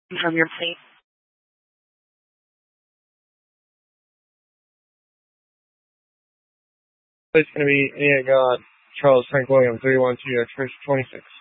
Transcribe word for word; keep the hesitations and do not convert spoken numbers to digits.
From your plate. It's going to be Indiana God, Charles Frank William, three one two, express twenty-six.